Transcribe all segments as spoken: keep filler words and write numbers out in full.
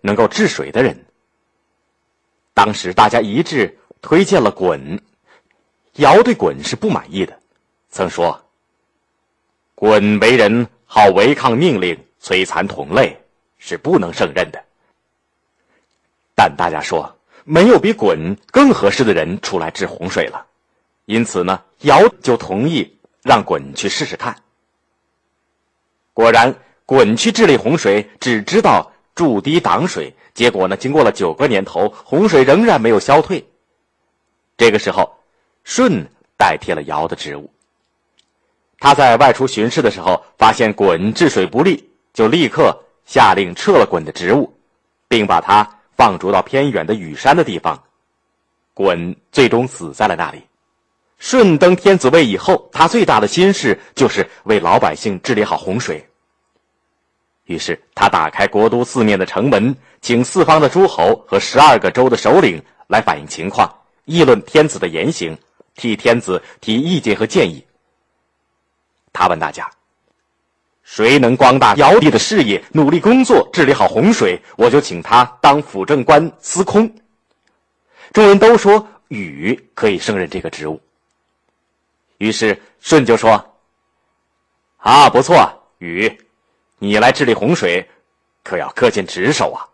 能够治水的人。当时大家一致推荐了鲧，尧对鲧是不满意的，曾说：鲧为人好违抗命令，摧残同类，是不能胜任的。但大家说没有比鲧更合适的人出来治洪水了，因此呢，尧就同意让鲧去试试看。果然，鲧去治理洪水，只知道筑堤挡水，结果呢，经过了九个年头，洪水仍然没有消退。这个时候，舜代替了尧的职务。他在外出巡视的时候，发现鲧治水不力，就立刻下令撤了鲧的职务，并把他放逐到偏远的羽山的地方。鲧最终死在了那里。舜登天子位以后，他最大的心事就是为老百姓治理好洪水。于是他打开国都四面的城门，请四方的诸侯和十二个州的首领来反映情况，议论天子的言行，替天子提意见和建议。他问大家：谁能光大尧帝的事业，努力工作，治理好洪水，我就请他当辅政官司空。众人都说禹可以胜任这个职务。于是舜就说：啊，不错，禹，你来治理洪水，可要恪尽职守啊。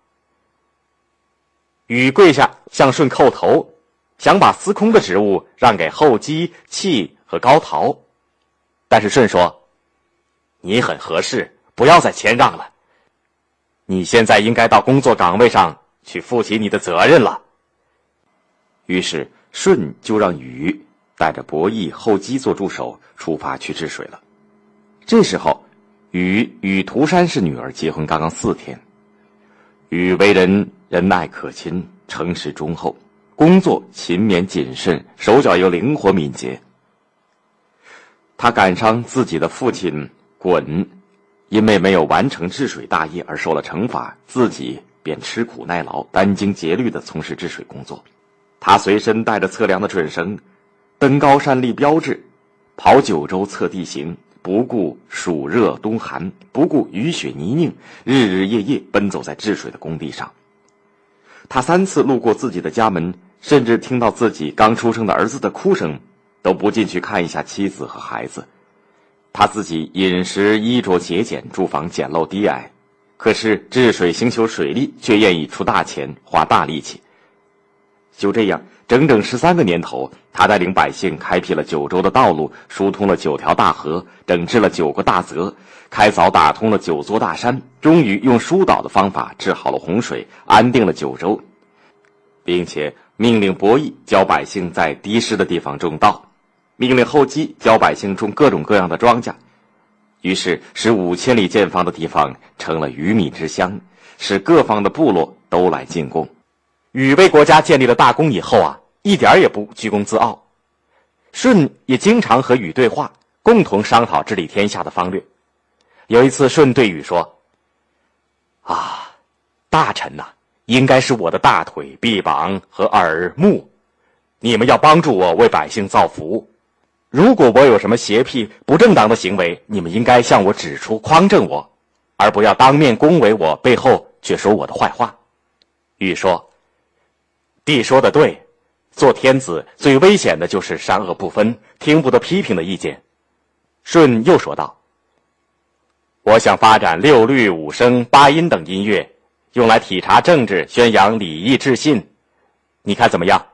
禹跪下向舜叩头，想把司空的职务让给后姬、戚和高陶。但是舜说：你很合适，不要再谦让了，你现在应该到工作岗位上去负起你的责任了。于是舜就让禹带着伯益、后姬做助手，出发去治水了。这时候禹与涂山氏女儿结婚刚刚四天。禹为人仁爱可亲，诚实忠厚，工作勤勉谨慎，手脚又灵活敏捷。他赶上自己的父亲鲧因为没有完成治水大业而受了惩罚，自己便吃苦耐劳，殚精竭虑地从事治水工作。他随身带着测量的准绳，登高山立标志，跑九州测地形，不顾暑热冬寒，不顾雨雪泥泞，日日夜夜奔走在治水的工地上。他三次路过自己的家门，甚至听到自己刚出生的儿子的哭声，都不进去看一下妻子和孩子。他自己饮食衣着节俭，住房简陋低矮，可是治水兴修水利却愿意出大钱花大力气。就这样整整十三个年头，他带领百姓开辟了九州的道路，疏通了九条大河，整治了九个大泽，开凿打通了九座大山，终于用疏导的方法治好了洪水，安定了九州，并且命令伯益教百姓在低湿的地方种稻，命令后姬教百姓种各种各样的庄稼。于是使五千里见方的地方成了鱼米之乡，使各方的部落都来进贡。禹为国家建立了大功以后啊，一点也不居功自傲。舜也经常和禹对话，共同商讨治理天下的方略。有一次舜对禹说：啊，大臣呐、啊，应该是我的大腿、臂膀和耳目，你们要帮助我为百姓造福。如果我有什么邪僻不正当的行为，你们应该向我指出，匡正我，而不要当面恭维我，背后却说我的坏话。禹说：弟说的对，做天子最危险的就是善恶不分，听不得批评的意见。舜又说道：我想发展六律、五声、八音等音乐，用来体察政治，宣扬礼义智信，你看怎么样？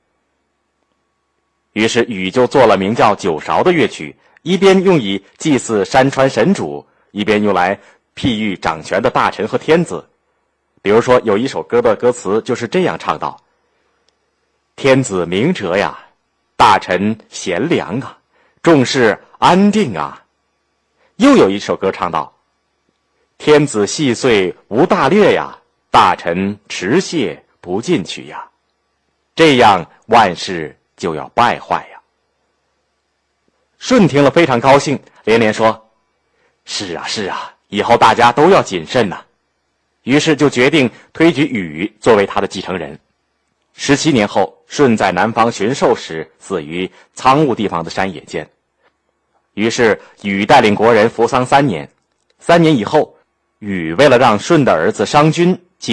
于是禹就做了名叫九韶的乐曲，一边用以祭祀山川神主，一边用来譬喻掌权的大臣和天子。比如说有一首歌的歌词就是这样唱道：天子明哲呀，大臣贤良啊，众事安定啊。又有一首歌唱道：天子细碎无大略呀，大臣持械不进取呀，这样万事就要败坏呀。舜听了非常高兴，连连说：是啊是啊，以后大家都要谨慎呐、啊。于是就决定推举禹作为他的继承人。十七年后，舜在南方巡狩时死于苍梧地方的山野间。于是禹带领国人服丧三年。三年以后，禹为了让舜的儿子商均